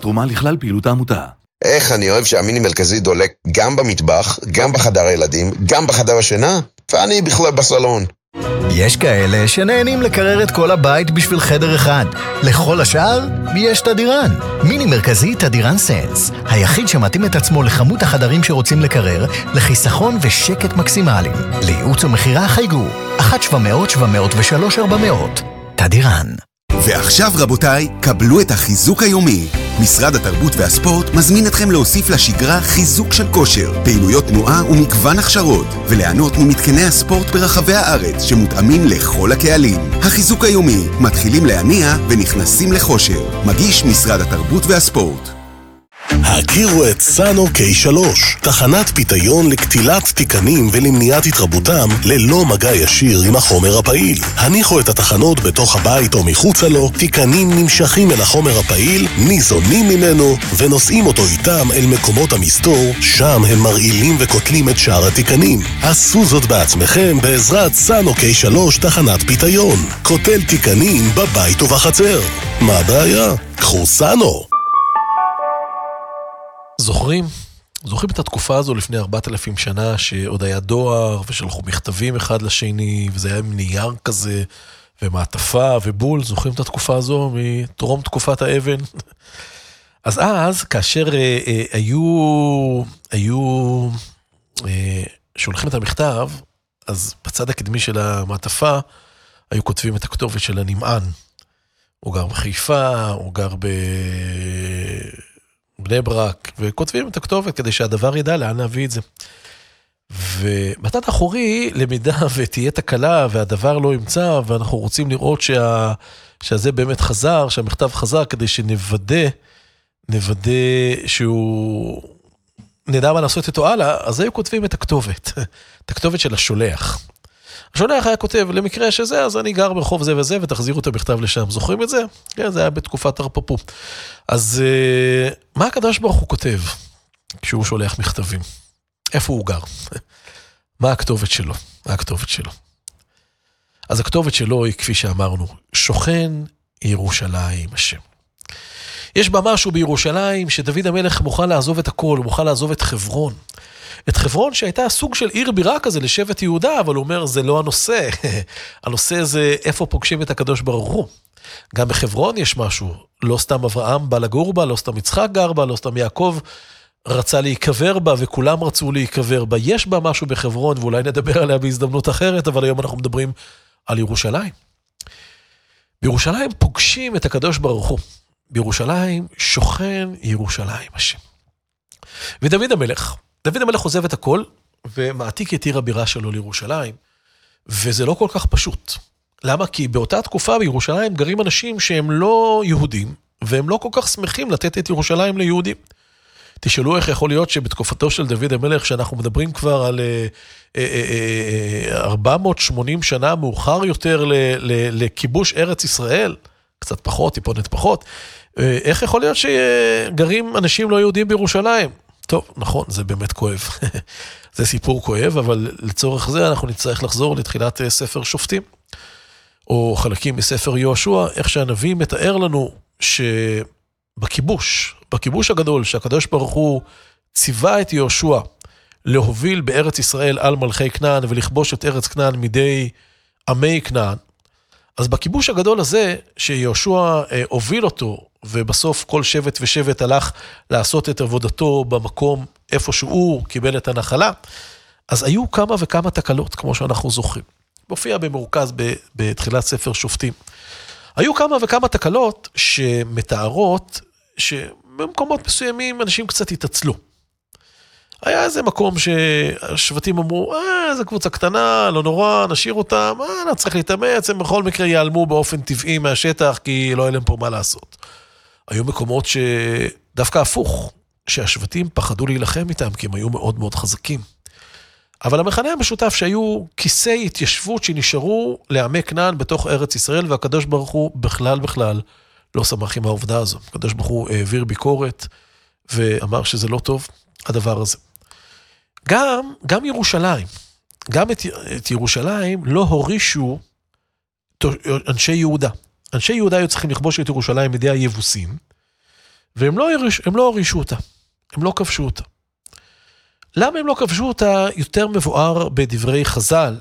תרומה לכלל פעילות העמותה. איך אני אוהב שהמיני מרכזי דולק גם במטבח, גם בחדר הילדים, גם בחדר השינה, ואני בכלל בסלון. יש כאלה שנהנים לקרר את כל הבית בשביל חדר אחד. לכל השאר, יש תדירן. מיני מרכזי תדירן סנס. היחיד שמתאים את עצמו לכמות החדרים שרוצים לקרר, לחיסכון ושקט מקסימליים. לייעוץ ומחירה חייגו. 1-700-703-400. תדירן. ועכשיו רבותיי, קבלו את החיזוק היומי. משרד התרבות והספורט מזמין אתכם להוסיף לשגרה חיזוק של כושר, פעילויות תנועה ומגוון הכשרות, וליהנות ממתקני הספורט ברחבי הארץ שמותאמים לכל הקהלים. החיזוק היומי, מתחילים להניע ונכנסים לחושר. מגיש משרד התרבות והספורט. הכירו את סאנו K3, תחנת פיתיון לקטילת תיקנים ולמניעת התרבותם ללא מגע ישיר עם החומר הפעיל. הניחו את התחנות בתוך הבית או מחוצה לו, תיקנים נמשכים אל החומר הפעיל, ניזונים ממנו ונושאים אותו איתם אל מקומות המסתור, שם הם מרעילים וקוטלים את שאר התיקנים. עשו זאת בעצמכם בעזרת סאנו K3 תחנת פיתיון. קוטל תיקנים בבית ובחצר. מה הבעיה? קחו סאנו. זוכרים את התקופה הזו לפני 4,000 שנה שעוד היה דואר ושלחו מכתבים אחד לשני וזה היה עם נייר כזה ומעטפה ובול? זוכרים את התקופה הזו מטרום תקופת האבן? אז כאשר היו שולחים את המכתב, אז בצד הקדמי של המעטפה היו כותבים את הכתובת של הנמען. הוא גר בחיפה, הוא גר בני ברק, וכותבים את הכתובת כדי שהדבר ידע לאן להביא את זה. ובצד האחורי, למידה ותהיה תקלה והדבר לא ימצא, ואנחנו רוצים לראות שזה באמת חזר, שהמכתב חזר, כדי שנוודא שהוא נדע מה לעשות איתו הלאה, אז היו כותבים את הכתובת, את הכתובת של השולח. השולח היה כותב, למקרה שזה, אז אני גר ברחוב זה וזה, ותחזירו את המכתב לשם. זוכרים את זה? כן, זה היה בתקופת הרפפו. אז מה הקדוש ברוך הוא כותב כשהוא שולח מכתבים? איפה הוא גר? מה הכתובת שלו? אז הכתובת שלו היא, כפי שאמרנו, שוכן ירושלים השם. יש בה משהו בירושלים שדוד המלך מוכן לעזוב את הכל, הוא מוכן לעזוב את חברון. את חברון שהייתה סוג של עיר בירה כזה לשבט יהודה, אבל הוא אומר, זה לא הנושא. הנושא זה איפה פוגשים את הקדוש ברוך הוא. גם בחברון יש משהו. לא סתם אברהם בא לגור בה, לא סתם יצחק גר בה, לא סתם יעקב רצה להיקבר בה, וכולם רצו להיקבר בה. יש בה משהו בחברון, ואולי נדבר עליה בהזדמנות אחרת, אבל היום אנחנו מדברים על ירושלים. בירושלים פוגשים את הקדוש ברוך הוא. בירושלים שוכן ירושלים השם. ודוד המלך עוזב את הכל, ומעתיק את עיר הבירה שלו לירושלים, וזה לא כל כך פשוט. למה? כי באותה תקופה בירושלים גרים אנשים שהם לא יהודים, והם לא כל כך שמחים לתת את ירושלים ליהודים. תשאלו איך יכול להיות שבתקופתו של דוד המלך, שאנחנו מדברים כבר על 480 שנה מאוחר יותר לכיבוש ארץ ישראל, קצת פחות, טיפונת פחות, איך יכול להיות שגרים אנשים לא יהודים בירושלים? טוב, נכון, זה באמת כואב. זה סיפור כואב, אבל לצורך זה אנחנו נצטרך לחזור לתחילת ספר שופטים, או חלקים מספר יהושע, איך שהנביא מתאר לנו שבכיבוש הגדול, שהקדוש ברוך הוא ציווה את יהושע להוביל בארץ ישראל על מלכי כנען, ולכבוש את ארץ כנען מידי עמי כנען, אז בכיבוש הגדול הזה, שיהושע הוביל אותו, ובסוף כל שבט ושבט הלך לעשות את עבודתו במקום איפה שהוא קיבל את הנחלה, אז היו כמה וכמה תקלות, כמו שאנחנו זוכרים. מופיע במרוכז בתחילת ספר שופטים. היו כמה וכמה תקלות שמתארות שבמקומות מסוימים אנשים קצת התעצלו. היה איזה מקום שהשבטים אמרו, זו קבוצה קטנה, לא נורא, נשאיר אותם, לא צריך להתאמץ, הם בכל מקרה ייעלמו באופן טבעי מהשטח, כי לא היה להם פה מה לעשות. היו מקומות שדווקא הפוך, שהשבטים פחדו להילחם איתם, כי הם היו מאוד מאוד חזקים. אבל המחנה המשותף שהיו כיסי התיישבות שנשארו לעמי כנען בתוך ארץ ישראל, והקדוש ברוך הוא בכלל לא שמח עם העובדה הזו. הקדוש ברוך הוא העביר ביקורת, ואמר שזה לא טוב, הדבר הזה. גם ירושלים, גם את ירושלים לא הורישו אנשי יהודה. אנשי יהודה היו צריכים לכבוש את ירושלים מידי היבוסים, והם לא הורישו אותה, הם לא כבשו אותה. למה הם לא כבשו אותה? יותר מבואר בדברי חז"ל,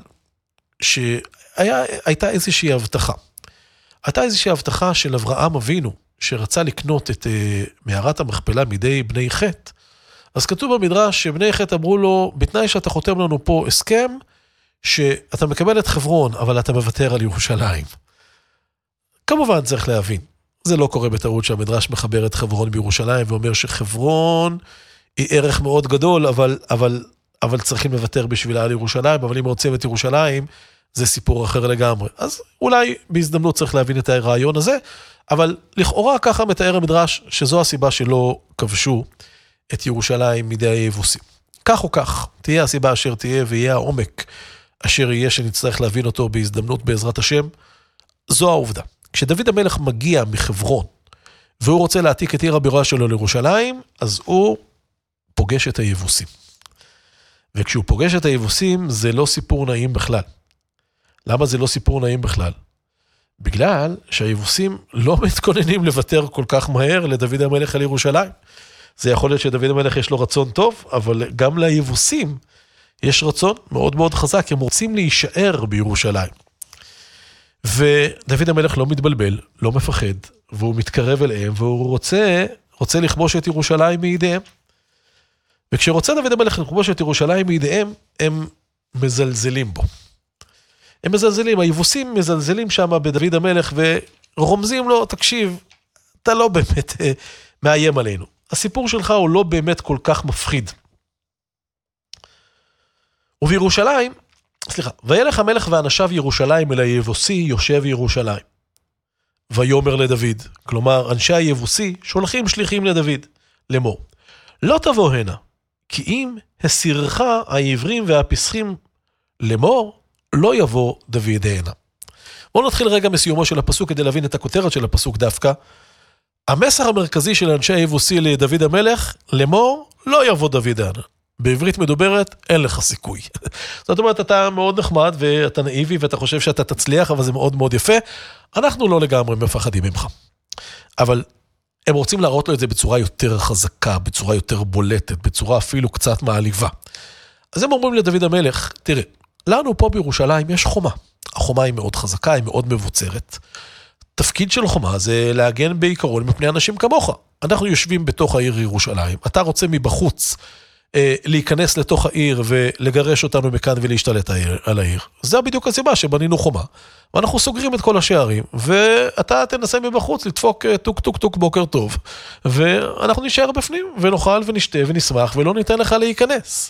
שהייתה איזושהי הבטחה. הייתה איזושהי הבטחה של אברהם אבינו, שרצה לקנות את מערת המכפלה מידי בני חטא. אז כתוב במדרש שבני חטא אמרו לו, בתנאי שאתה חותם לנו פה הסכם, שאתה מקבל את חברון, אבל אתה מוותר על ירושלים. כמובן צריך להבין, זה לא קורה בטעות שהמדרש מחבר את חברון בירושלים, ואומר שחברון היא ערך מאוד גדול, אבל צריכים לוותר בשבילה על ירושלים, אבל אם רוצים את ירושלים, זה סיפור אחר לגמרי. אז אולי בהזדמנות צריך להבין את הרעיון הזה, אבל לכאורה ככה מתאר המדרש, שזו הסיבה שלא כבשו את ירושלים מידי היבוסים. כך או כך, תהיה הסיבה אשר תהיה, ויהיה העומק אשר יהיה שנצטרך להבין אותו בהזדמנות בעזרת השם, זו העובדה. כשדוד המלך מגיע מחברון, והוא רוצה להעתיק את עיר הבירה שלו לירושלים, אז הוא פוגש את היבוסים. וכשהוא פוגש את היבוסים, זה לא סיפור נעים בכלל. למה זה לא סיפור נעים בכלל? בגלל שהיבוסים לא מתכוננים לוותר כל כך מהר לדוד המלך על ירושלים. זה יכול להיות שדוד המלך יש לו רצון טוב, אבל גם ליבוסים יש רצון מאוד מאוד חזק, הם רוצים להישאר בירושלים. ודוד המלך לא מתבלבל, לא מפחד, והוא מתקרב אליהם, והוא רוצה לכבוש את ירושלים מידיהם. וכשרוצה דוד המלך לכבוש את ירושלים מידיהם, הם מזלזלים בו. הם מזלזלים, היבוסים מזלזלים שם בדוד המלך, ורומזים לו, תקשיב, אתה לא באמת מאיים עלינו. הסיפור שלך הוא לא באמת כל כך מפחיד. ובירושלים, וילך המלך ואנשיו ירושלים אל היבוסי יושב ירושלים. ויאמר לדוד, כלומר אנשי היבוסי שולחים שליחים לדוד, לאמור, לא תבוא הנה, כי אם הסירך העברים והפסחים לאמור, לא יבוא דוד הנה. בואו נתחיל רגע מסיומו של הפסוק כדי להבין את הכותרת של הפסוק דווקא. המסר המרכזי של אנשי היבוסי לדוד המלך, לאמור, לא יבוא דוד הנה. בעברית מדוברת, אין לך סיכוי. זאת אומרת, אתה מאוד נחמד ואתה נאיבי ואתה חושב שאתה תצליח, אבל זה מאוד מאוד יפה. אנחנו לא לגמרי מפחדים ממך. אבל הם רוצים להראות לו את זה בצורה יותר חזקה, בצורה יותר בולטת, בצורה אפילו קצת מעליבה. אז הם אומרים לדוד המלך, תראה, לנו פה בירושלים יש חומה. החומה היא מאוד חזקה, היא מאוד מבוצרת. תפקיד של חומה זה להגן בעיקרון מפני אנשים כמוך. אנחנו יושבים בתוך העיר ירושלים, אתה רוצה מבחוץ להיכנס לתוך העיר ולגרש אותנו מכאן ולהשתלט על העיר. זה בדיוק הסיבה שבנינו חומה. ואנחנו סוגרים את כל השערים, ואתה תנסה מבחוץ לדפוק טוק טוק טוק בוקר טוב, ואנחנו נשאר בפנים, ונאכל ונשתה ונשמח, ולא ניתן לך להיכנס.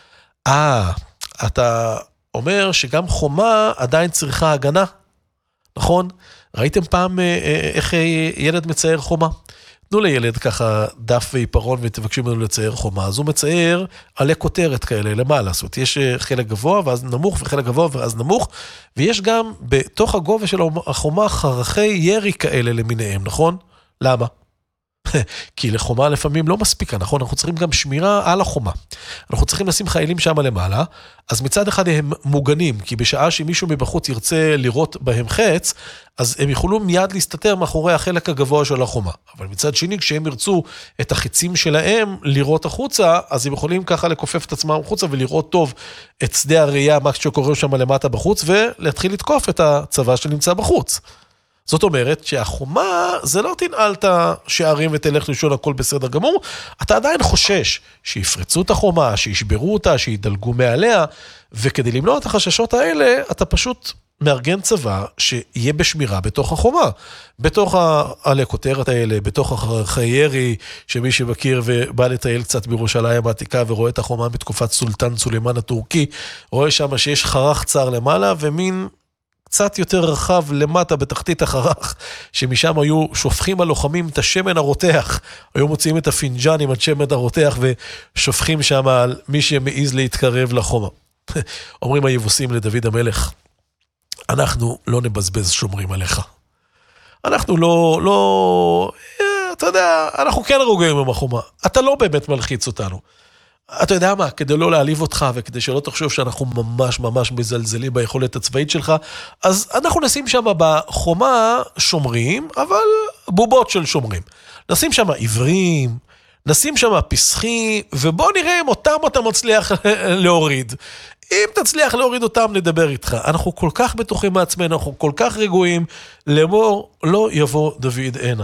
אתה אומר שגם חומה עדיין צריכה הגנה, נכון? ראיתם פעם איך ילד מצייר חומה? תנו לילד ככה דף ועיפרון ותבקשו ממנו לצייר חומה, אז הוא מצייר עלי כותרת כאלה, למה לעשות? יש חלק גבוה ואז נמוך וחלק גבוה ואז נמוך, ויש גם בתוך הגובה של החומה חרכי ירי כאלה למיניהם, נכון? למה? כי לחומה לפעמים לא מספיקה, נכון? אנחנו צריכים גם שמירה על החומה. אנחנו צריכים לשים חיילים שם למעלה, אז מצד אחד הם מוגנים, כי בשעה שמישהו מבחוץ ירצה לראות בהם חץ, אז הם יכולו מיד להסתתר מאחורי החלק הגבוה של החומה. אבל מצד שני, כשהם ירצו את החיצים שלהם לראות החוצה, אז הם יכולים ככה לקופף את עצמם החוצה ולראות טוב את שדה הראייה, מה שקורה שם למטה בחוץ, ולהתחיל לתקוף את הצבא שנמצא בחוץ. זאת אומרת שהחומה זה לא תנעל את השערים ותלך לישון הכל בסדר גמור, אתה עדיין חושש שיפרצו את החומה, שישברו אותה, שידלגו מעליה, וכדי למנוע את החששות האלה, אתה פשוט מארגן צבא שיהיה בשמירה בתוך החומה, בתוך העלי כותרת האלה, בתוך החרכי ירי, שמי שמכיר ובא לטייל קצת בירושלים העתיקה ורואה את החומה בתקופת סולטן סולימן הטורקי, רואה שם שיש חרך צר למעלה ומין קצת יותר רחב למטה בתחתית החרך, שמשם היו שופכים הלוחמים את השמן הרותח, היו מוציאים את הפינג'ן עם השמן הרותח ושופכים שם על מי שמעיז להתקרב לחומה. אומרים היבוסים לדוד המלך, אנחנו לא נבזבז שומרים עליך. אנחנו לא, אתה יודע, אנחנו כן רגועים עם החומה. אתה לא באמת מלחיץ אותנו. אתה יודע מה, כדי לא להעליב אותך, וכדי שלא תחשוב שאנחנו ממש ממש מזלזלים ביכולת הצבאית שלך, אז אנחנו נשים שם בחומה שומרים, אבל בובות של שומרים. נשים שם עיוורים, נשים שם פסחים, ובוא נראה אם אותם אתה מצליח להוריד. אם תצליח להוריד אותם, נדבר איתך. אנחנו כל כך בטוחים מעצמנו, אנחנו כל כך רגועים, לאמור, לא יבוא דוד הנה.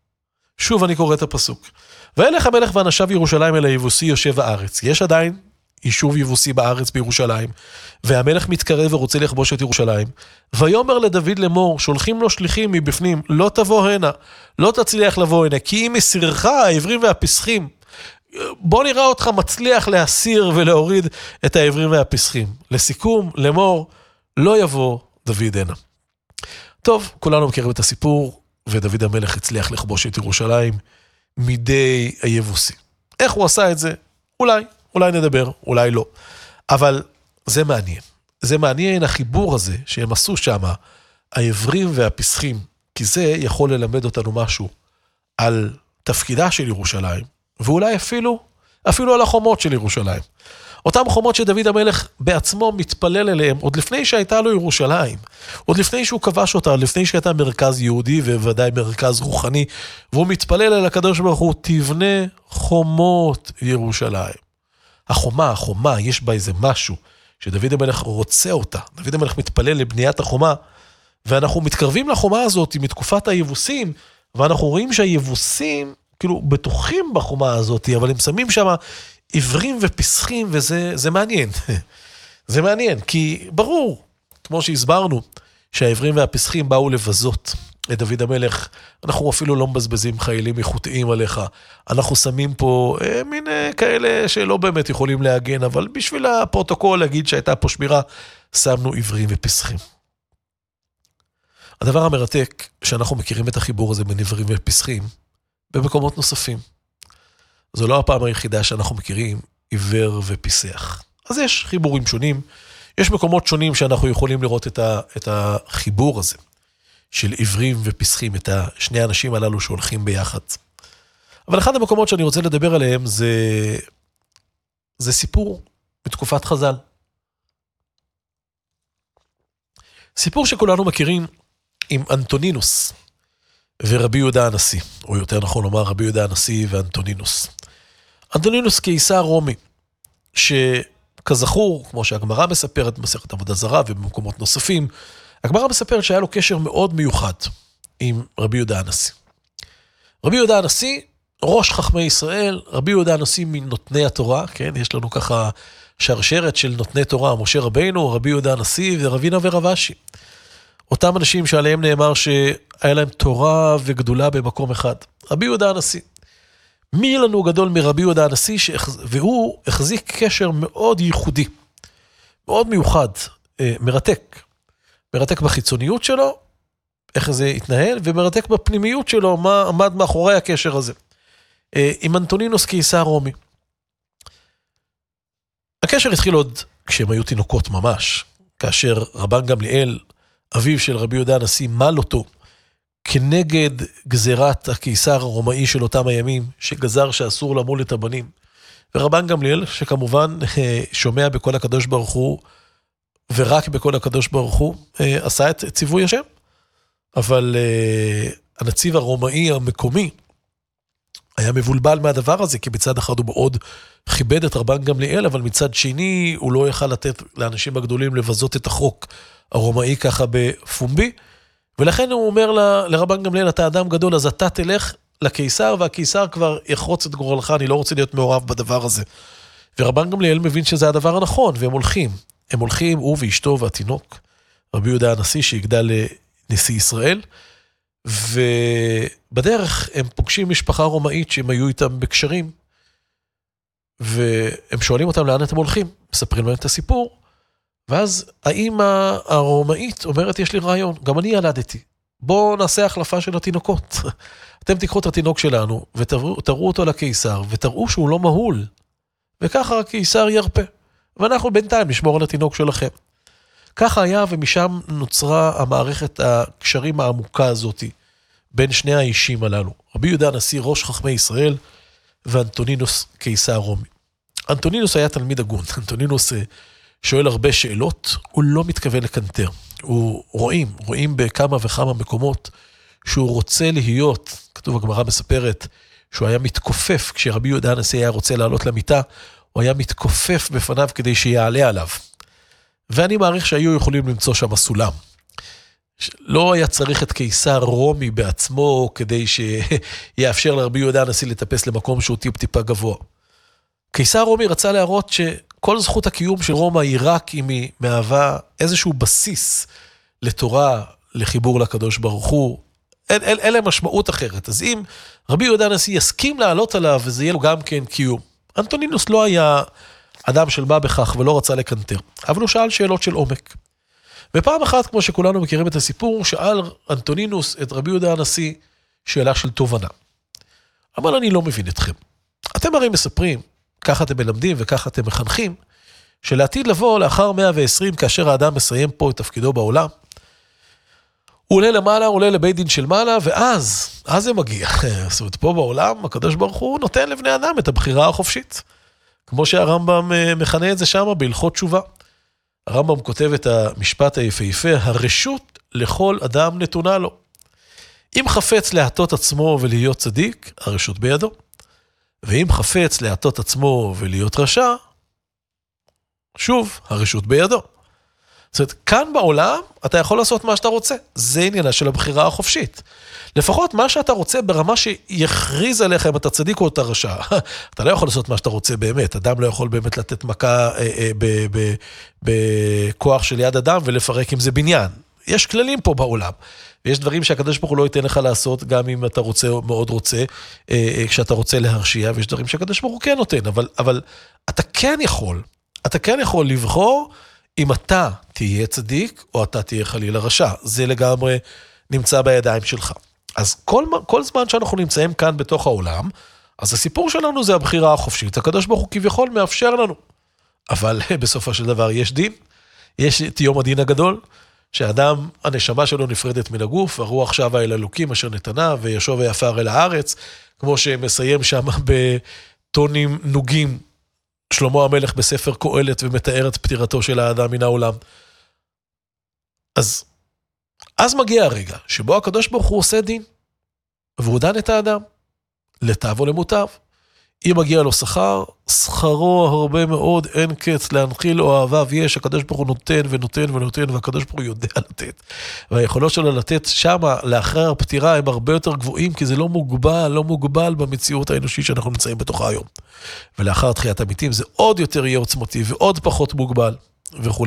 שוב אני קורא את הפסוק. וילך המלך ואנשיו ירושלים אל היבוסי יושב הארץ. יש עדיין יישוב יבוסי בארץ בירושלים, והמלך מתקרב ורוצה לכבוש את ירושלים. ויאמר לדוד לאמור, שולחים לו שליחים מבפנים, לא תבוא הנה, לא תצליח לבוא הנה, כי אם מסירך העברים והפסחים, בוא נראה אותך מצליח להסיר ולהוריד את העברים והפסחים. לסיכום, לאמור, לא יבוא דוד הנה. טוב, כולנו מכירים את הסיפור, ודוד המלך הצליח לכבוש את ירושלים מידי היבוסי. איך הוא עשה את זה? אולי נדבר, אולי לא. אבל זה מעניין. זה מעניין החיבור הזה שהם עשו שם, העברים והפסחים, כי זה יכול ללמד אותנו משהו על תפקידה של ירושלים, ואולי אפילו על החומות של ירושלים. אותם חומות שדוד המלך בעצמו מתפלל אליהם, עוד לפני שהייתה לו ירושלים, עוד לפני שהוא כבש אותה, עוד לפני שהייתה מרכז יהודי, ובוודאי מרכז רוחני, והוא מתפלל אל הקדוש ברוך הוא, תבנה חומות ירושלים. החומה, יש בה איזה משהו, שדוד המלך רוצה אותה. דוד המלך מתפלל לבניית החומה, ואנחנו מתקרבים לחומה הזאת מתקופת היבוסים, ואנחנו רואים שהיבוסים, כאילו, בטוחים בחומה הזאת, אבל הם שמים שם עברים ופסחים, וזה מעניין. זה מעניין, כי ברור, כמו שהסברנו, שהעברים והפסחים באו לבזות את דוד המלך. אנחנו אפילו לא מבזבזים חיילים איכותיים עליך. אנחנו שמים פה מין כאלה שלא באמת יכולים להגן, אבל בשביל הפרוטוקול להגיד שהייתה פה שמירה, שמנו עברים ופסחים. הדבר המרתק, שאנחנו מכירים את החיבור הזה בין עברים ופסחים, במקומות נוספים. זו לא הפעם היחידה שאנחנו מכירים עיוור ופיסח. אז יש חיבורים שונים, יש מקומות שונים שאנחנו יכולים לראות את החיבור הזה, של עיוורים ופיסחים, את שני האנשים הללו שהולכים ביחד. אבל אחד המקומות שאני רוצה לדבר עליהם זה סיפור בתקופת חז"ל. סיפור שכולנו מכירים עם אנטונינוס ורבי יהודה הנשיא, או יותר נכון לומר רבי יהודה הנשיא ואנטונינוס. אנטונינוס קיסר רומי, שכזכור, כמו שהגמרא מספרת במסכת עבודה זרה ובמקומות נוספים, הגמרא מספרת שהיה לו קשר מאוד מיוחד עם רבי יהודה הנשיא. רבי יהודה הנשיא, ראש חכמי ישראל, רבי יהודה הנשיא מנותני התורה, כן, יש לנו ככה שרשרת של נותני תורה, משה רבינו, רבי יהודה הנשיא ורבינה ורב אשי. אותם אנשים שעליהם נאמר שהיה להם תורה וגדולה במקום אחד. רבי יהודה הנשיא. מי לנו גדול מרבי יהודה הנשיא, והוא החזיק קשר מאוד ייחודי, מאוד מיוחד, מרתק. מרתק בחיצוניות שלו, איך זה התנהל, ומרתק בפנימיות שלו, מה עמד מאחורי הקשר הזה. עם אנטונינוס קיסר רומי. הקשר התחיל עוד כשהם היו תינוקות ממש, כאשר רבן גמליאל, אביו של רבי יהודה הנשיא, מל אותו, כנגד גזירת הקיסר הרומאי של אותם הימים, שגזר שאסור למול את הבנים. ורבן גמליאל, שכמובן שומע בכל הקדוש ברוך הוא, ורק בכל הקדוש ברוך הוא, עשה את ציווי השם. אבל הנציב הרומאי המקומי, היה מבולבל מהדבר הזה, כי בצד אחד הוא מאוד כיבד את רבן גמליאל, אבל מצד שני הוא לא יכל לתת לאנשים הגדולים לבזות את החוק הרומאי ככה בפומבי, ולכן הוא אומר לרבן גמליאל, אתה אדם גדול, אז אתה תלך לקיסר, והקיסר כבר יחרוץ את גורלך, אני לא רוצה להיות מעורב בדבר הזה. ורבן גמליאל מבין שזה הדבר הנכון, והם הולכים. הם הולכים, הוא ואשתו והתינוק, רבי יהודה הנשיא שיגדל לנשיא ישראל, ובדרך הם פוגשים משפחה רומאית שהם היו איתם בקשרים, והם שואלים אותם לאן אתם הולכים, מספרים להם את הסיפור, ואז האמא הרומאית אומרת, יש לי רעיון, גם אני ילדתי, בואו נעשה החלפה של התינוקות. אתם תיקחו את התינוק שלנו, ותראו אותו לקיסר, ותראו שהוא לא מהול, וככה הקיסר ירפה, ואנחנו בינתיים נשמור על התינוק שלכם. ככה היה, ומשם נוצרה המערכת הקשרים העמוקה הזאת, בין שני האישים הללו, רבי יהודה הנשיא, ראש חכמי ישראל, ואנטונינוס קיסר רומי. אנטונינוס היה תלמיד הגון. אנטונינוס שואל הרבה שאלות, הוא לא מתכוון לקנטר. רואים בכמה וכמה מקומות שהוא רוצה להיות, כתוב הגמרא מספרת, שהוא היה מתכופף, כשרבי יהודה הנשיא היה רוצה לעלות למיטה, הוא היה מתכופף בפניו כדי שיעלה עליו. ואני מעריך שהיו יכולים למצוא שם סולם. לא היה צריך את קיסר רומי בעצמו, כדי שיאפשר לרבי יהודה הנשיא לטפס למקום שהוא טיפה גבוה. קיסר רומי רצה להראות שכל זכות הקיום של רומא היא רק אם היא מהווה איזשהו בסיס לתורה, לחיבור לקדוש ברוך הוא, אין להם משמעות אחרת. אז אם רבי יהודה הנשיא יסכים לעלות עליו, וזה יהיה לו גם כן קיום. אנטונינוס לא היה אדם של מה בכך, ולא רצה לקנטר. אבל הוא שאל שאלות של עומק. ופעם אחת, כמו שכולנו מכירים את הסיפור, שאל אנטונינוס את רבי יהודה הנשיא שאלה של תובנה. אמר, אני לא מבין אתכם. אתם הרי מספרים, ככה אתם מלמדים וככה אתם מחנכים, שלעתיד לבוא לאחר 120, כאשר האדם מסיים פה את תפקידו בעולם, הוא עולה למעלה, הוא עולה לבית דין של מעלה, ואז זה מגיע. זאת אומרת, פה בעולם, הקדוש ברוך הוא נותן לבני אדם את הבחירה החופשית. כמו שהרמב"ם מכנה את זה שם, בהלכות תשובה. הרמב"ם כותב את המשפט היפהפה, הרשות לכל אדם נתונה לו. אם חפץ להטות עצמו ולהיות צדיק, הרשות בידו. ואם חפץ להטות עצמו ולהיות רשע, שוב, הרשות בידו. זאת אומרת, כאן בעולם אתה יכול לעשות מה שאתה רוצה. זה עניינה של הבחירה החופשית. לפחות מה שאתה רוצה ברמה שיכריז עליך אם אתה צדיק או אתה רשע. אתה לא יכול לעשות מה שאתה רוצה באמת. אדם לא יכול באמת לתת מכה בכוח של יד אדם ולפרק אם זה בניין. יש כללים פה בעולם. ויש דברים שהקדוש ברוך הוא לא ייתן לך לעשות, גם אם אתה רוצה או מאוד רוצה, כשאתה רוצה להרשיע, ויש דברים שהקדוש ברוך הוא כן נותן. אבל אתה כן יכול לבחור אם אתה תהיה צדיק, או אתה תהיה חלילה רשע. זה לגמרי נמצא בידיים שלך. אז כל זמן שאנחנו נמצאים כאן בתוך העולם, אז הסיפור שלנו זה הבחירה החופשית. הקדוש ברוך הוא כביכול מאפשר לנו. אבל בסופו של דבר יש דין, יש את יום הדין הגדול, שהאדם, הנשמה שלו נפרדת מן הגוף, הרוח שבה אל אלוקים אשר נתנה, וישוב ויפר אל הארץ, כמו שמסיים שם בטונים נוגים, שלמה המלך בספר קהלת, ומתאר את פטירתו של האדם מן העולם. אז מגיע הרגע, שבו הקדוש ברוך הוא עושה דין, והוא דן את האדם, לטב או למוטב. אם מגיע לו שכר, שכרו הרבה מאוד, אין קץ, להנחיל אוהביו יש, הקדוש ברוך הוא נותן ונותן ונותן, והקדוש ברוך הוא יודע לתת. והיכולות שלו לתת שמה, לאחר הפטירה, הם הרבה יותר גבוהים, כי זה לא מוגבל במציאות האנושית שאנחנו נמצאים בתוכה היום. ולאחר תחיית המתים, זה עוד יותר יהיה עוצמתי, ועוד פחות מוגבל, וכו'.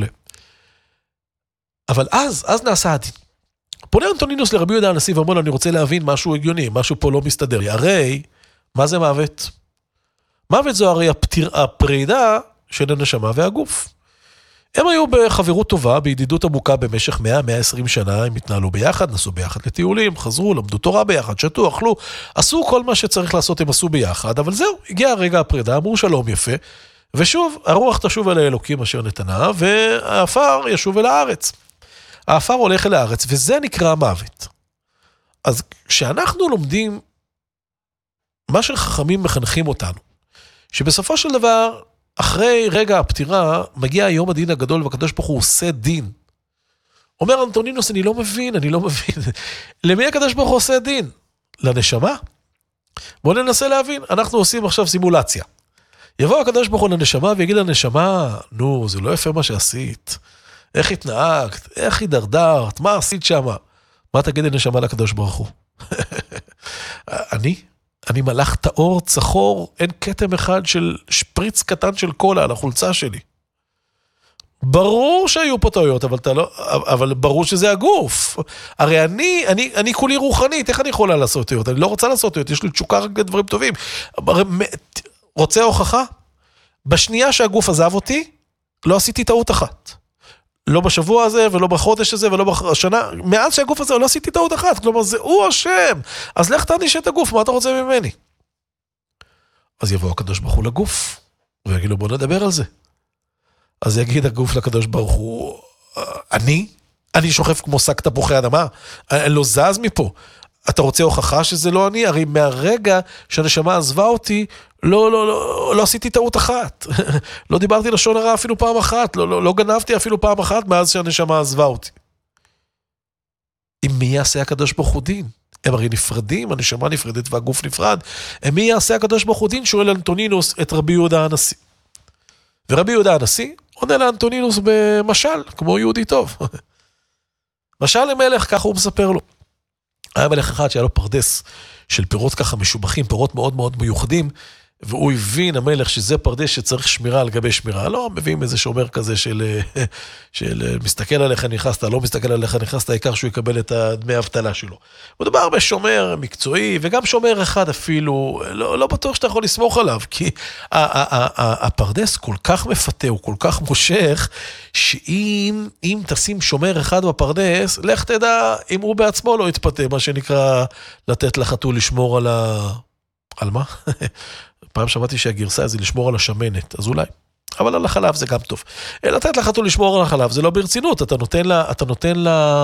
אבל אז נעשה הדין. פונה אנטונינוס לרבי יהודה הנשיא, ואומר לו, אני רוצה להבין משהו הגיוני, משהו פה לא מסתדר לי. הרי, מה זה מוות? מוות זו הרי הפרידה של הנשמה והגוף. הם היו בחברות טובה, בידידות עמוקה במשך 100-120 שנה, הם התנהלו ביחד, נסעו ביחד לטיולים, חזרו, למדו תורה ביחד, שתו, אכלו, עשו כל מה שצריך לעשות, הם עשו ביחד, אבל זהו, הגיע הרגע הפרידה, אמרו שלום יפה, ושוב, הרוח תשוב אל האלוקים אשר נתנה, והאפר ישוב אל הארץ. האפר הולך אל הארץ, וזה נקרא מוות. אז כשאנחנו לומדים, מה שחכמים מחנכים אותנו, שבסופו של דבר, אחרי רגע הפטירה, מגיע יום הדין הגדול, והקדוש ברוך הוא עושה דין. אומר אנטונינוס, אני לא מבין. למי הקדוש ברוך הוא עושה דין? לנשמה? בואו ננסה להבין, אנחנו עושים עכשיו סימולציה. יבוא הקדוש ברוך הוא לנשמה, ויגיד לנשמה, נו, זה לא יפה מה שעשית. איך התנהגת? איך הידרדרת? מה עשית שמה? מה תגיד לנשמה לקדוש ברוך הוא? אני מלאך טהור, צחור, אין קטם אחד של שפריץ קטן של קולה על החולצה שלי. ברור שהיו פה טעויות, אבל ברור שזה הגוף. הרי אני כולי רוחנית, איך אני יכולה לעשות טעויות? אני לא רוצה לעשות טעויות, יש לי תשוקה רק לדברים טובים. רוצה הוכחה? בשנייה שהגוף עזב אותי, לא עשיתי טעות אחת. לא בשבוע הזה, ולא בחודש הזה, ולא בשנה, מאז שהגוף הזה, לא עשיתי טעות אחת, כלומר, זה הוא השם, אז לך תעניש את הגוף, מה אתה רוצה ממני? אז יבוא הקדוש ברוך הוא לגוף, ויגיד לו, בוא נדבר על זה. אז יגיד הגוף לקדוש ברוך הוא, אני שוכב כמו שק תפוחי אדמה, אני לא זז מפה, אתה רוצה הוכחה שזה לא אני? הרי מהרגע שהנשמה עזבה אותי, לא עשיתי טעות אחת. לא דיברתי לשון הרע אפילו פעם אחת, לא גנבתי אפילו פעם אחת מאז שהנשמה עזבה אותי. עם מי יעשה הקדוש ברוך הוא דין? הם הרי נפרדים, הנשמה נפרדת והגוף נפרד. עם מי יעשה הקדוש ברוך הוא דין? שואל אנטונינוס את רבי יהודה הנשיא. ורבי יהודה הנשיא עונה לאנטונינוס במשל, כמו יהודי טוב. משל למלך, ככה הוא מספר לו. היה מלך אחד שהיה לו פרדס של פירות ככה משובחים, פירות מאוד מאוד מיוחדים, והוא הבין, המלך, שזה פרדס שצריך שמירה על גבי שמירה. לא מביאים איזה שומר כזה של מסתכל עליך נכנסת, לא מסתכל עליך נכנסת, העיקר שהוא יקבל את דמי האבטלה שלו. מדובר בשומר מקצועי, וגם שומר אחד אפילו, לא בטוח שאתה יכול לסמוך עליו, כי הפרדס כל כך מפתה, הוא כל כך מושך, שאם תשים שומר אחד בפרדס, לך תדע אם הוא בעצמו לא יתפתה, מה שנקרא לתת לחתול לשמור על מה? פעם שמעתי שהגרסה זה לשמור על השמנת, אז אולי. אבל על החלב זה גם טוב. לתת לחתול לשמור על החלב, זה לא ברצינות, אתה נותן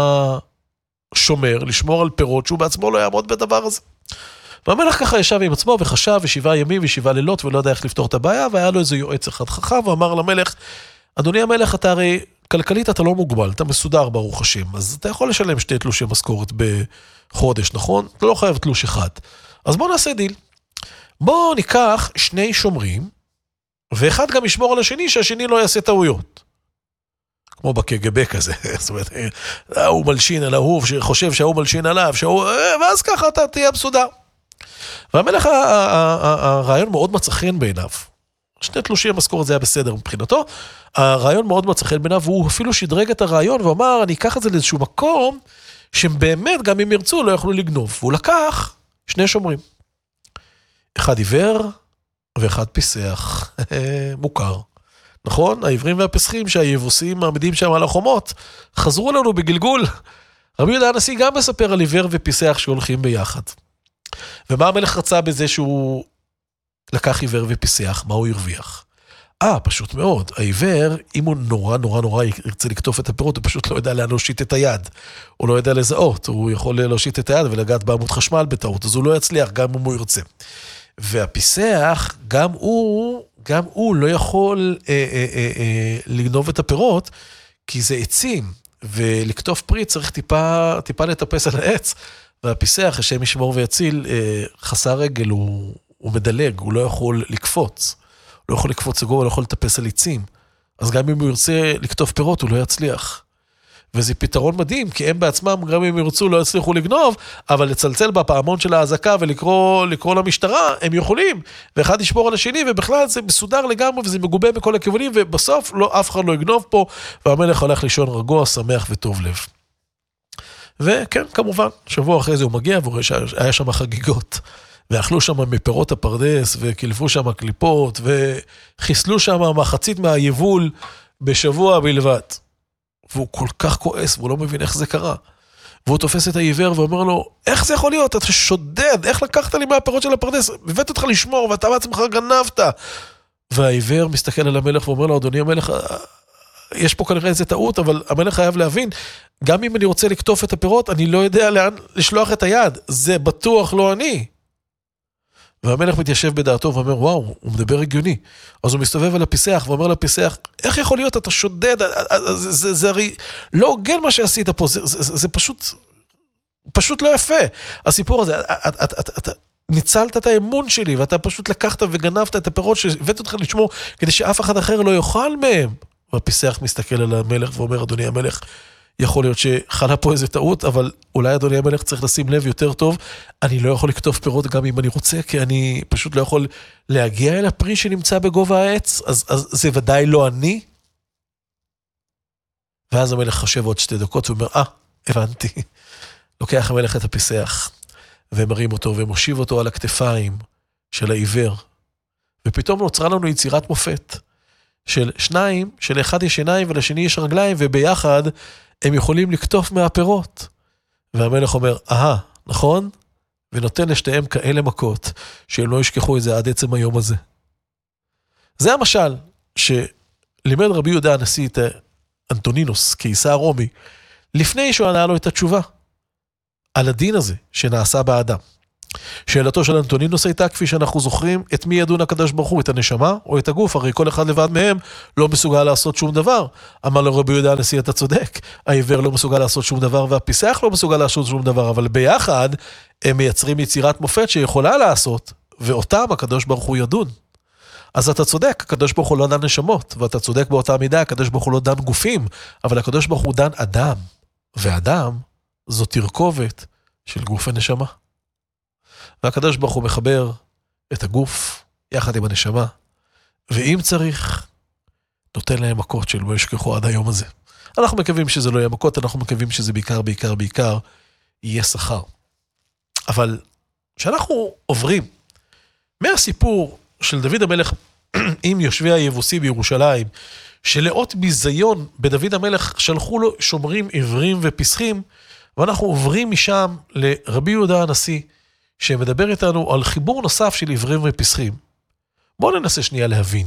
לשומר לשמור על פירות, שהוא בעצמו לא יעמוד בדבר הזה. והמלך ככה ישב עם עצמו וחשב, 7 ימים ו7 לילות, ולא יודע איך לפתור את הבעיה, והיה לו איזה יועץ אחד חכם, ואמר למלך, אדוני המלך, אתה הרי כלכלית אתה לא מוגבל, אתה מסודר ברוך השם, אז אתה יכול לשלם 2 תלושי משכורת בחודש, נכון? אתה לא חייב תלוש אחד. אז בוא נעשה דיל. בוא ניקח 2 שומרים, ואחד גם ישמור על השני, שהשני לא יעשה טעויות. כמו בקג"ב כזה, זאת אומרת, הוא מלשין על ההוא, שחושב שהוא מלשין עליו, ואז ככה אתה תהיה מסודר. והמלך, הרעיון מאוד מצא חן בעיניו. 2 תלושי המשכורת זה היה בסדר מבחינתו, הרעיון מאוד מצא חן בעיניו, והוא אפילו שדרג את הרעיון, ואמר, אני אקח את זה לאיזשהו מקום, שהם באמת, גם אם ירצו, לא יכלו לגנוב. והוא לקח 2 שומרים. אחד עיוור ואחד פיסח, מוכר. נכון? העברים והפסחים שהיבוסים מעמידים שם על החומות, חזרו לנו בגלגול. רבי יהודה הנשיא גם מספר על עיוור ופיסח שהולכים ביחד. ומה המלך רצה בזה שהוא לקח עיוור ופיסח? מה הוא הרוויח? פשוט מאוד. העיוור, אם הוא נורא ירצה לקטוף את הפירות, הוא פשוט לא יודע לאן להושיט את היד. הוא לא יודע לזהות, הוא יכול להושיט את היד ולגעת בעמוד חשמל בטעות, אז הוא לא יצליח גם אם הוא ירצה. והפיסח, גם הוא לא יכול לגנוב את הפירות, כי זה עצים, ולקטוף פרי צריך טיפה לטפס על העץ, והפיסח, השם ישמור ויציל, חסר רגל, הוא מדלג, הוא לא יכול לקפוץ. הוא לא יכול לקפוץ לגובה, הוא לא יכול לטפס על עצים. אז גם אם הוא ירצה לקטוף פירות, הוא לא יצליח. וזה פתרון מדהים, כי הם בעצמם, גם אם ירצו, לא יצליחו לגנוב, אבל לצלצל בפעמון של ההזקה ולקרוא למשטרה, הם יכולים, ואחד ישמור על השני, ובכלל זה מסודר לגמרי, וזה מגובה בכל הכיוונים, ובסוף אף אחד לא יגנוב פה, והמלך הולך לישון רגוע, שמח וטוב לב. וכן, כמובן, שבוע אחרי זה הוא מגיע, והוא רואה שהיה שם חגיגות, ואכלו שם מפירות הפרדס, וקלפו שם קליפות, וחיסלו שם מחצית מהיבול בשבוע בלבד. והוא כל כך כועס, והוא לא מבין איך זה קרה. והוא תופס את העיוור ואומר לו, איך זה יכול להיות? אתה שודד, איך לקחת לי מהפירות של הפרדס? הבאת אותך לשמור, ואתה בעצמך גנבת. והעיוור מסתכל על המלך ואומר לו, אדוני המלך, יש פה כנראה איזה טעות, אבל המלך חייב להבין, גם אם אני רוצה לקטוף את הפירות, אני לא יודע לאן לשלוח את היד. זה בטוח לא אני. והמלך מתיישב בדעתו ואומר, וואו, הוא מדבר הגיוני. אז הוא מסתובב על הפיסח ואומר לפיסח, איך יכול להיות, אתה שודד, זה הרי לא הוגן מה שעשית פה, זה פשוט לא יפה. הסיפור הזה, אתה ניצלת את האמון שלי, ואתה פשוט לקחת וגנבת את הפירות שהבאת אותך לשמור, כדי שאף אחד אחר לא יאכל מהם. והפיסח מסתכל על המלך ואומר, אדוני המלך, יכול להיות שחלה פה איזה טעות, אבל אולי אדוני המלך צריך לשים לב יותר טוב, אני לא יכול לקטוף פירות גם אם אני רוצה, כי אני פשוט לא יכול להגיע אל הפרי שנמצא בגובה העץ, אז זה ודאי לא אני. ואז המלך חושב עוד 2 דקות, ואומר, הבנתי. לוקח המלך את הפיסח, ומרים אותו, ומושיב אותו על הכתפיים של העיוור. ופתאום נוצרה לנו יצירת מופת, של 2, שלאחד יש עיניים ולשני יש רגליים, וביחד הם יכולים לקטוף מהפירות. והמלך אומר, נכון? ונותן לשתיהם כאלה מכות, שהם לא ישכחו את זה עד עצם היום הזה. זה המשל שלימד רבי יהודה הנשיא את אנטונינוס, קיסר רומי, לפני שהוא ענה לו את התשובה. על הדין הזה שנעשה באדם. שאלתו של אנטונינוס הייתה, כפי שאנחנו זוכרים, את מי ידון הקדוש ברוך הוא, את הנשמה או את הגוף? הרי כל אחד לבד מהם לא מסוגל לעשות שום דבר. אמר לו רבי יהודה הנשיא, אתה צודק, העיוור לא מסוגל לעשות שום דבר, והפיסח לא מסוגל לעשות שום דבר, אבל ביחד הם מייצרים יצירת מופת שיכולה לעשות, ואותם הקדוש ברוך הוא ידון. אז אתה צודק, הקדוש ברוך הוא לא דן נשמות, ואתה צודק באותה מידה, הקדוש ברוך הוא לא דן גופים, אבל הקדוש ברוך הוא דן אדם, ואדם זו תרכובת של גוף ונשמה. והקדוש ברוך הוא מחבר את הגוף יחד עם הנשמה, ואם צריך, נותן להם מכות של לא ישכחו עד היום הזה. אנחנו מקווים שזה לא יהיה מכות, אנחנו מקווים שזה בעיקר יהיה שכר. אבל כשאנחנו עוברים מהסיפור של דוד המלך עם יושבי היבוסי בירושלים, שלאות ביזיון בדוד המלך שלחו לו שומרים עברים ופסחים, ואנחנו עוברים משם לרבי יהודה הנשיא, שמדבר איתנו על חיבור נוסף של עברים ופסחים. בואו ננסה שנייה להבין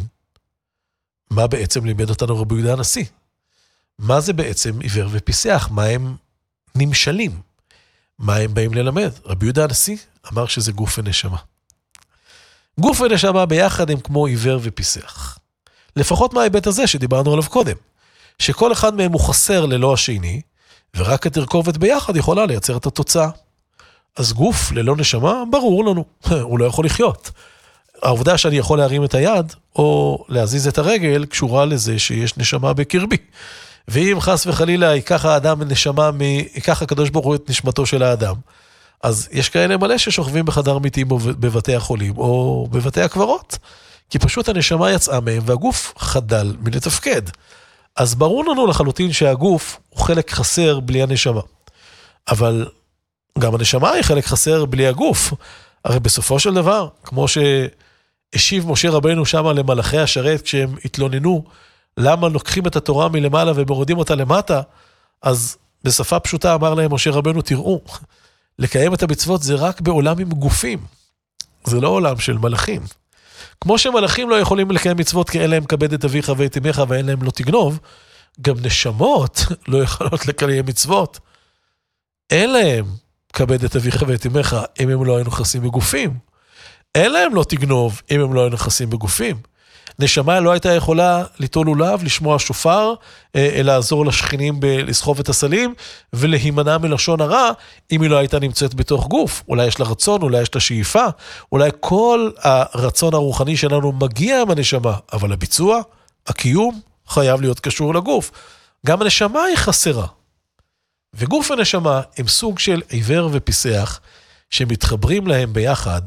מה בעצם לימד אותנו רבי יהודה הנשיא. מה זה בעצם עיוור ופיסח? מה הם נמשלים? מה הם באים ללמד? רבי יהודה הנשיא אמר שזה גוף ונשמה. גוף ונשמה ביחד הם כמו עיוור ופיסח. לפחות מההיבט הזה שדיברנו עליו קודם. שכל אחד מהם הוא חסר ללא השני, ורק התרכובת ביחד יכולה לייצר את התוצאה. אז גוף ללא נשמה, ברור לנו, הוא לא יכול לחיות. העובדה שאני יכול להרים את היד, או להזיז את הרגל, קשורה לזה שיש נשמה בקרבי. ואם חס וחלילה ייקח האדם נשמה, ייקח הקדוש ברוך הוא את נשמתו של האדם, אז יש כאלה מלא ששוכבים בחדר מתים בבתי החולים, או בבתי הקברות, כי פשוט הנשמה יצאה מהם, והגוף חדל מלתפקד. אז ברור לנו לחלוטין שהגוף הוא חלק חסר בלי הנשמה. אבל גם הנשמה היא חלק חסר בלי הגוף. הרי בסופו של דבר, כמו שהשיב משה רבנו שמה למלאכי השרת, כשהם התלוננו, למה לוקחים את התורה מלמעלה ומורידים אותה למטה, אז בשפה פשוטה אמר להם משה רבנו, תראו, לקיים את המצוות זה רק בעולם עם גופים. זה לא עולם של מלאכים. כמו שמלאכים לא יכולים לקיים מצוות כי אין להם כבד את אביך ואת אמך ואין להם לא תגנוב, גם נשמות לא יכולות לקיים מצוות. אין להם כבד את אביך ואת אמך אם הם לא היו נכנסים בגופים. אין להם לא תגנוב אם הם לא היו נכנסים בגופים. נשמה לא הייתה יכולה ליטול לולב, לשמוע שופר, לעזור לשכנים לסחוב את הסלים, ולהימנע מלשון הרע, אם היא לא הייתה נמצאת בתוך גוף. אולי יש לה רצון, אולי יש לה שאיפה, אולי כל הרצון הרוחני שלנו מגיע מהנשמה, אבל הביצוע, הקיום, חייב להיות קשור לגוף. גם הנשמה היא חסרה. וגוף ונשמה הם סוג של עיוור ופיסח, שמתחברים להם ביחד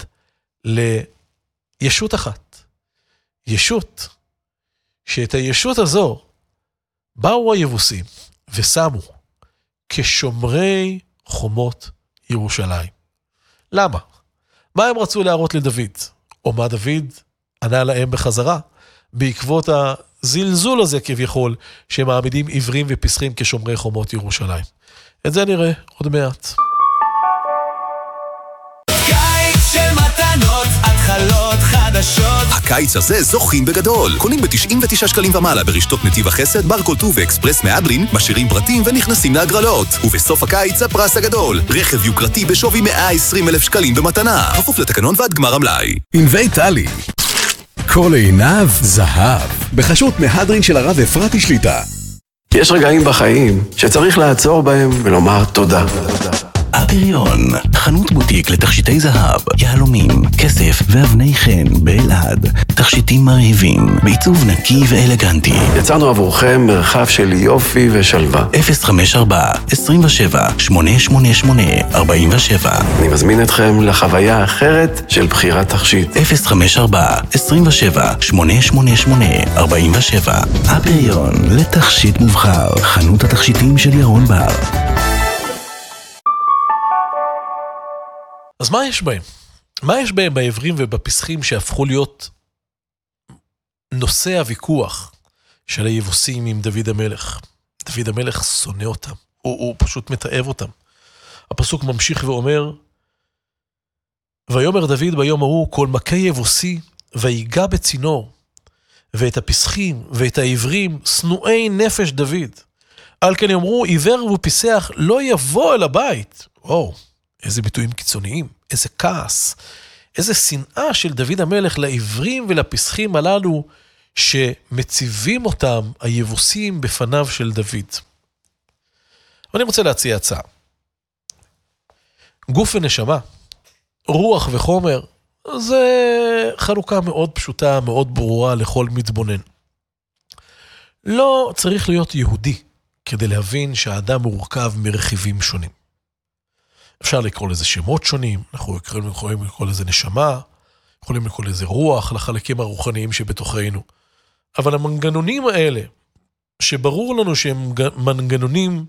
לישות אחת. ישות, שאת הישות הזו באו היבוסים ושמו כשומרי חומות ירושלים. למה? מה הם רצו להראות לדוד? או מה דוד ענה להם בחזרה? בעקבות הזלזול הזה כביכול, שמעמידים עיוורים ופסחים כשומרי חומות ירושלים. את זה נראה עוד מעט. קיץ של מתנות, התחלות חדשות. הקיץ הזה זוכים בגדול. קונים ב-99 שקלים ומעלה ברשתות נתיב החסד, ברקולטו ואקספרס מהדרין, משאירים פרטים ונכנסים להגרלות. ובסוף הקיץ הפרס הגדול, רכב יוקרתי בשווי 120,000 שקלים במתנה. כפוף לתקנון ועד גמר המלאי. ענבי טלי. כל עיניו זהב. בחשות מהדרין של הרב אפרתי שליטה. יש רגעים בחיים שצריך לעצור בהם ולומר תודה. הפריון, חנות בוטיק לתכשיטי זהב, יהלומים, כסף ואבני חן באלעד. תכשיטים מרהיבים, בעיצוב נקי ואלגנטי. יצרנו עבורכם מרחב של יופי ושלווה. 054-27-888-47. אני מזמין אתכם לחוויה אחרת של בחירת תכשיט. 054-27-888-47. הפריון, לתכשיט מובחר, חנות התכשיטים של ירון בר. אז מה יש בהם? מה יש בהם בעברים ובפסחים שהפכו להיות נושא הוויכוח של היבוסים עם דוד המלך? דוד המלך שונא אותם, הוא פשוט מתאב אותם. הפסוק ממשיך ואומר, ויאמר דוד ביום ההוא כל מכה יבוסי ויגע בצינור, ואת הפסחים ואת העברים שנואי נפש דוד. על כן יאמרו עיוור ופיסח לא יבוא אל הבית. איזה ביטויים קיצוניים, איזה כעס, איזה שנאה של דוד המלך לעברים ולפסחים הללו, שמציבים אותם היבוסים בפניו של דוד. ואני רוצה להציע הצעה. גוף ונשמה, רוח וחומר, זה חלוקה מאוד פשוטה, מאוד ברורה לכל מתבונן. לא צריך להיות יהודי כדי להבין שהאדם מורכב מרכיבים שונים. אפשר לקרוא לזה שמות שונים, אנחנו יכולים לקרוא לזה נשמה, יכולים לקרוא לזה רוח, לחלקים הרוחניים שבתוכנו. אבל המנגנונים האלה, שברור לנו שהם מנגנונים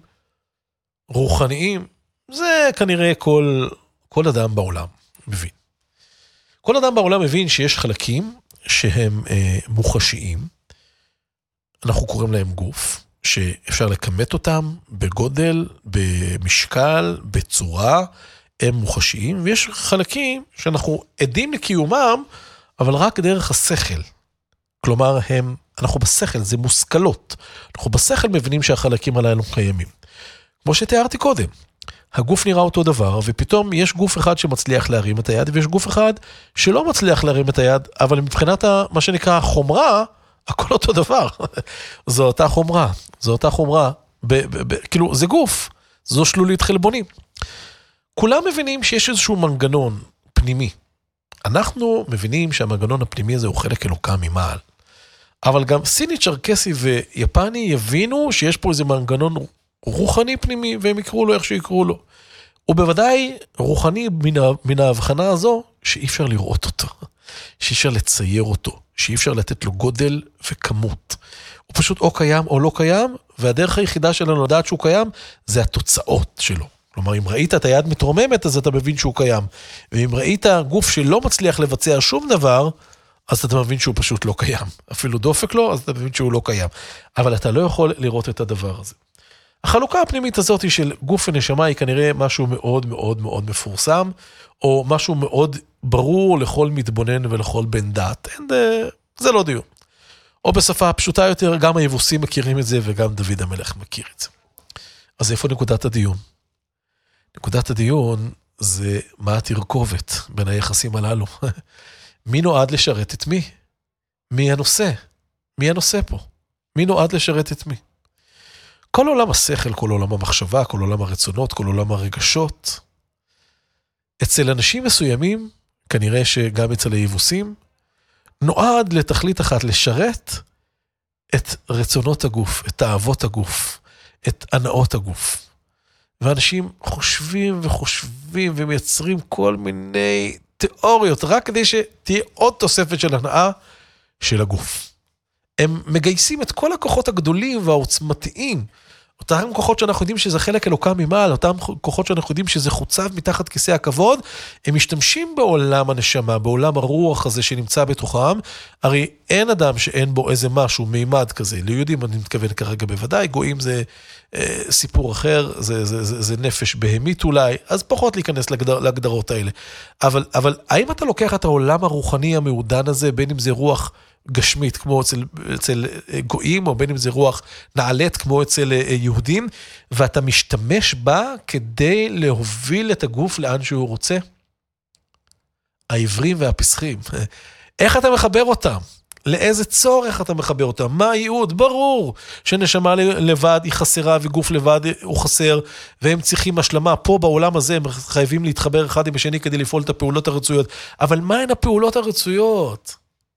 רוחניים, זה כנראה כל אדם בעולם מבין. כל אדם בעולם מבין שיש חלקים שהם מוחשיים, אנחנו קוראים להם גוף, שאפשר לכמת אותם בגודל, במשקל, בצורה, הם מוחשיים, ויש חלקים שאנחנו עדים לקיומם, אבל רק דרך השכל. כלומר, אנחנו בשכל, זה מושכלות. אנחנו בשכל מבינים שהחלקים הללו קיימים. כמו שתיארתי קודם, הגוף נראה אותו דבר, ופתאום יש גוף אחד שמצליח להרים את היד, ויש גוף אחד שלא מצליח להרים את היד, אבל מבחינת מה שנקרא החומרה, הכל אותו דבר. זו אותה חומרה, כאילו זה גוף, זו שלולית חלבונים. כולם מבינים שיש איזשהו מנגנון פנימי. אנחנו מבינים שהמנגנון הפנימי הזה הוא חלק אלוקם ממעל. אבל גם סיני, צ'רקסי ויפני יבינו שיש פה איזה מנגנון רוחני פנימי, והם יקראו לו איך שיקראו לו. ובוודאי רוחני מן ההבחנה הזו, שאי אפשר לראות אותו, שאי אפשר לצייר אותו, שאי אפשר לתת לו גודל וכמות. הוא פשוט או קיים או לא קיים, והדרך היחידה שלנו לדעת שהוא קיים, זה התוצאות שלו. כלומר, אם ראית את היד מתרוממת, אז אתה מבין שהוא קיים. ואם ראית גוף שלא מצליח לבצע שום דבר, אז אתה מבין שהוא פשוט לא קיים. אפילו דופק לו, אז אתה מבין שהוא לא קיים. אבל אתה לא יכול לראות את הדבר הזה. החלוקה הפנימית הזאת של גוף ונשמה היא כנראה משהו מאוד מאוד מאוד מפורסם, או משהו מאוד ברור לכל מתבונן ולכל בן דת. זה לא דיון. או בשפה פשוטה יותר, גם היבוסים מכירים את זה, וגם דוד המלך מכיר את זה. אז איפה נקודת הדיון? נקודת הדיון זה מה התרכובת בין היחסים הללו. מי נועד לשרת את מי? מי הנושא? מי הנושא פה? מי נועד לשרת את מי? כל עולם השכל, כל עולם המחשבה, כל עולם הרצונות, כל עולם הרגשות. אצל אנשים מסוימים, כנראה שגם אצל היבוסים, נועד לתכלית אחת לשרת את רצונות הגוף, את תאוות הגוף, את הנאות הגוף. ואנשים חושבים וחושבים ומייצרים כל מיני תיאוריות, רק כדי שתהיה עוד תוספת של הנאה של הגוף. הם מגייסים את כל הכוחות הגדולים והעוצמתיים, אותם כוחות שאנחנו יודעים שזה חלק אלוקם ממעל, אותם כוחות שאנחנו יודעים שזה חוצב מתחת כיסא הכבוד, הם משתמשים בעולם הנשמה, בעולם הרוח הזה שנמצא בתוכם, הרי אין אדם שאין בו איזה משהו, מימד כזה, ליהודים אני מתכוון כרגע בוודאי, גויים זה סיפור אחר, זה נפש בהמית אולי, אז פחות להיכנס להגדרות האלה. אבל האם אתה לוקח את העולם הרוחני המעודן הזה, בין אם זה רוח גשמית כמו אצל גויים, או בין אם זה רוח נעלית כמו אצל יהודים, ואתה משתמש בה כדי להוביל את הגוף לאן שהוא רוצה? העברים והפסחים. איך אתה מחבר אותם? לאיזה צורך אתה מחבר אותם? מה הייעוד? ברור שנשמה לבד היא חסרה וגוף לבד הוא חסר, והם צריכים השלמה. פה בעולם הזה הם חייבים להתחבר אחד עם השני כדי לפעול את הפעולות הרצויות. אבל מה הן הפעולות הרצויות?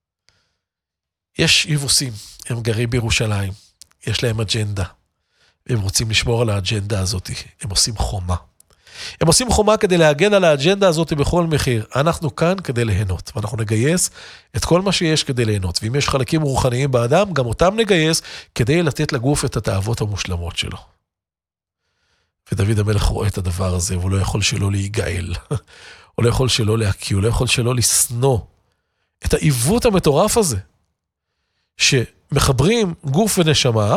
יש יבוסים, הם גרים בירושלים, יש להם אג'נדה, הם רוצים לשמור על האג'נדה הזאת, הם עושים חומה. הם עושים חומה כדי להגן על האג'נדה הזאת בכל מחיר. אנחנו כאן כדי ליהנות, ואנחנו נגייס את כל מה שיש כדי ליהנות. ואם יש חלקים רוחניים באדם, גם אותם נגייס כדי לתת לגוף את התאוות המושלמות שלו. ודוד המלך רואה את הדבר הזה, והוא לא יכול שלא להיגאל. הוא לא יכול שלא להקיא, הוא לא יכול שלא לסנוע את העיוות המטורף הזה. שמחברים גוף ונשמה,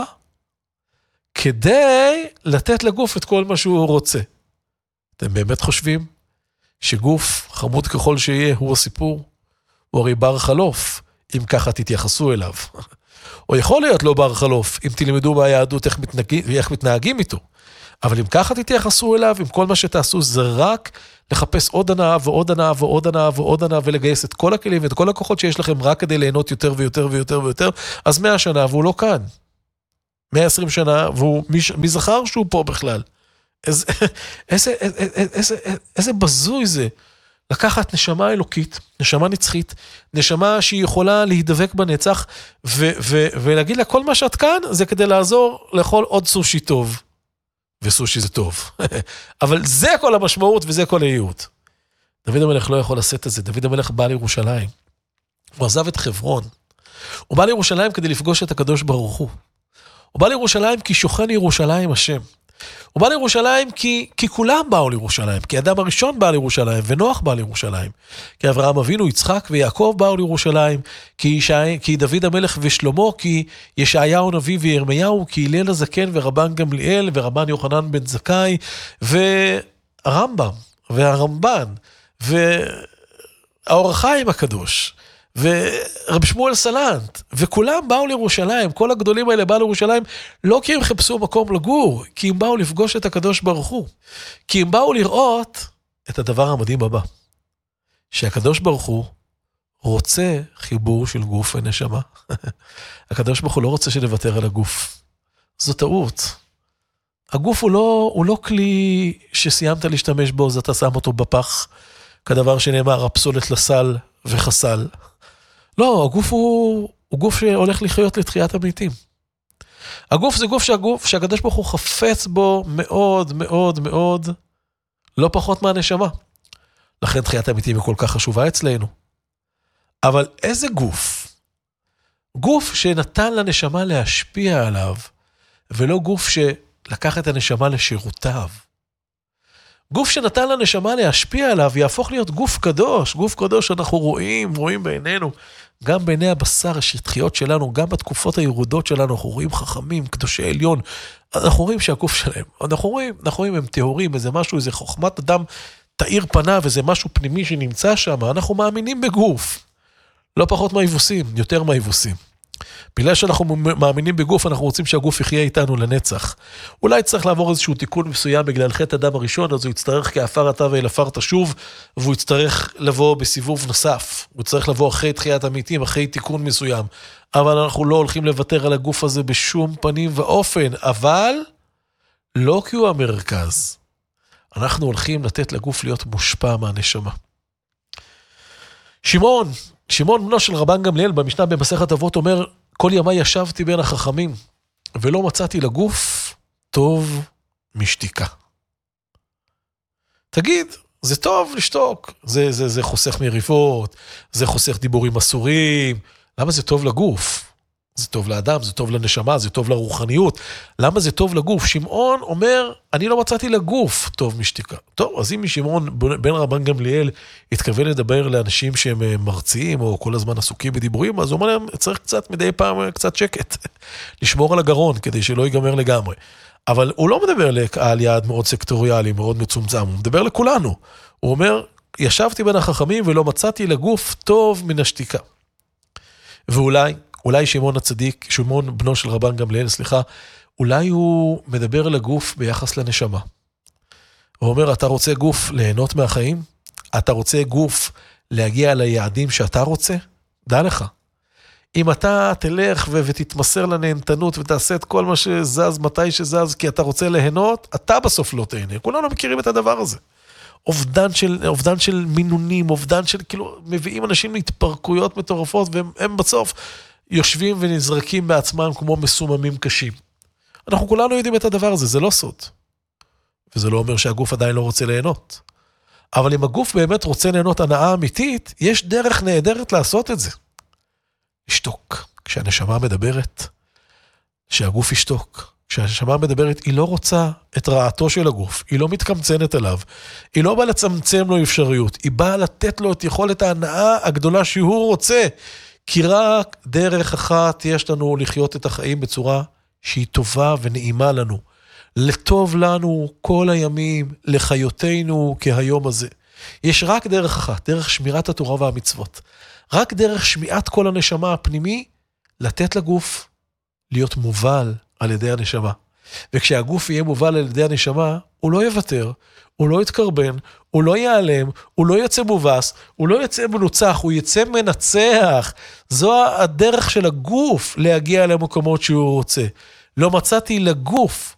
כדי לתת לגוף את כל מה שהוא רוצה. אתם באמת חושבים שגוף חמוד ככל שיהיה הוא הסיפור? הוא הרי בר חלוף, אם ככה תתייחסו אליו. או יכול להיות לא בר חלוף, אם תלמדו מהיהדות איך מתנהגים איתו. אבל אם ככה תתייחסו אליו, אם כל מה שתעשו זה רק לחפש עוד הנאה ועוד הנאה ועוד הנאה ועוד הנאה, ולגייס את כל הכלים ואת כל הכוחות שיש לכם רק כדי ליהנות יותר ויותר ויותר ויותר, אז 100 שנה והוא לא כאן. 120 שנה, והוא מי זכר שהוא פה בכלל. איזה בזוי זה. לקחת נשמה אלוקית, נשמה נצחית, נשמה שהיא יכולה להידבק בנצח, ולהגיד לה, כל מה שאת כאן, זה כדי לעזור לאכול עוד סושי טוב. וסושי זה טוב. אבל זה כל המשמעות, וזה כל הייעוד. דוד המלך לא יכול לשאת את זה. דוד המלך בא לירושלים. הוא עזב את חברון. הוא בא לירושלים כדי לפגוש את הקדוש ברוך הוא. הוא בא לירושלים כי שוכן ירושלים השם. הוא בא לירושלים כי כולם באו לירושלים, כי אדם הראשון בא לירושלים, ונוח בא לירושלים, כי אברהם אבינו, יצחק ויעקב באו לירושלים, כי דוד המלך ושלמה, כי ישעיהו נביא וירמיהו, כי הלל הזקן ורבן גמליאל ורבן יוחנן בן זכאי, והרמב"ם והרמב"ן, והאור החיים הקדוש, ורב שמואל סלנט, וכולם באו לירושלים, כל הגדולים האלה באו לירושלים, לא כי הם חיפשו מקום לגור, כי הם באו לפגוש את הקדוש ברוך הוא, כי הם באו לראות את הדבר המדהים הבא, שהקדוש ברוך הוא רוצה חיבור של גוף ונשמה. הקדוש ברוך הוא לא רוצה שנוותר על הגוף. זו טעות. הגוף הוא לא כלי שסיימת להשתמש בו, אז אתה שם אותו בפח, כדבר שנאמר, הפסולת לסל וחסל. לא, הגוף הוא גוף שהולך לחיות לתחיית המתים. הגוף זה גוף שהקדוש ברוך הוא חפץ בו מאוד מאוד מאוד, לא פחות מהנשמה. לכן תחיית המתים היא כל כך חשובה אצלנו. אבל איזה גוף? גוף שנתן לנשמה להשפיע עליו, ולא גוף שלקח את הנשמה לשירותיו. גוף שנתן לנשמה להשפיע עליו, יהפוך להיות גוף קדוש. גוף קדוש אנחנו רואים בעינינו, גם בעיני הבשר השטחיות שלנו, גם בתקופות הירודות שלנו, אנחנו רואים חכמים, קדושי עליון, אנחנו רואים שהגוף שלהם, אנחנו רואים הם טהורים, איזה משהו, איזה חוכמת אדם תאיר פניו, איזה משהו פנימי שנמצא שם, אנחנו מאמינים בגוף. לא פחות מהיבוסים, יותר מהיבוסים. בגלל שאנחנו מאמינים בגוף, אנחנו רוצים שהגוף יחיה איתנו לנצח. אולי צריך לעבור איזשהו תיקון מסוים בגלל חטא אדם הראשון, אז הוא יצטרך כעפר אתה ואל עפר תשוב, והוא יצטרך לבוא בסיבוב נוסף. הוא צריך לבוא אחרי תחיית המתים, אחרי תיקון מסוים. אבל אנחנו לא הולכים לוותר על הגוף הזה בשום פנים ואופן, אבל לא כי הוא המרכז. אנחנו הולכים לתת לגוף להיות מושפע מהנשמה. שמעון בנו של רבן גמליאל במשנה במסכת אבות אומר, כל ימי ישבתי בין החכמים, ולא מצאתי לגוף טוב משתיקה. תגיד, זה טוב לשתוק, זה חוסך מריבות, זה חוסך דיבורים אסורים, למה זה טוב לגוף? זה טוב לאדם, זה טוב לנשמה, זה טוב לרוחניות. למה זה טוב לגוף? שמעון אומר, אני לא מצאתי לגוף טוב משתיקה. טוב, אז אם שמעון בן רבן גמליאל התכוון לדבר לאנשים שהם מרצים, או כל הזמן עסוקים בדיבורים, אז הוא אומר להם, צריך קצת מדי פעם קצת שקט. לשמור על הגרון, כדי שלא ייגמר לגמרי. אבל הוא לא מדבר לקהל יעד מאוד סקטוריאלי, מאוד מצומצם, הוא מדבר לכולנו. הוא אומר, ישבתי בין החכמים ולא מצאתי לגוף טוב מן השתיקה. ואולי שמעון הצדיק, שמעון בנו של רבן גמליאל, אולי הוא מדבר לגוף ביחס לנשמה. הוא אומר, אתה רוצה גוף ליהנות מהחיים? אתה רוצה גוף להגיע ליעדים שאתה רוצה? דע לך. אם אתה תלך ותתמסר לנהנתנות ותעשה את כל מה שזז, מתי שזז, כי אתה רוצה ליהנות, אתה בסוף לא תהנה. כולנו מכירים את הדבר הזה. אובדן של מינונים, אובדן של, כאילו, מביאים אנשים להתפרקויות מטורפות, והם בסוף יושבים ונזרקים בעצמם כמו מסוממים קשים. אנחנו כולנו יודעים את הדבר הזה, זה לא סוד. וזה לא אומר שהגוף עדיין לא רוצה ליהנות. אבל אם הגוף באמת רוצה ליהנות הנאה אמיתית, יש דרך נהדרת לעשות את זה. לשתוק. כשהנשמה מדברת, שהגוף ישתוק. כשהנשמה מדברת, היא לא רוצה את רעתו של הגוף, היא לא מתקמצנת עליו, היא לא באה לצמצם לו אפשריות, היא באה לתת לו את יכולת ההנאה הגדולה שהוא רוצה, כי רק דרך אחת יש לנו לחיות את החיים בצורה שהיא טובה ונעימה לנו, לטוב לנו כל הימים, לחיותנו כהיום הזה. יש רק דרך אחת, דרך שמירת התורה והמצוות, רק דרך שמיעת כל הנשמה הפנימי, לתת לגוף להיות מובל על ידי הנשמה. וכשהגוף יהיה מובל על ידי הנשמה, הוא לא יוותר, הוא לא יתקרבן, הוא לא ייעלם, הוא לא יצא מובס, הוא לא יצא מנוצח, הוא יצא מנצח. זו הדרך של הגוף להגיע למקומות שהוא רוצה. לא מצאתי לגוף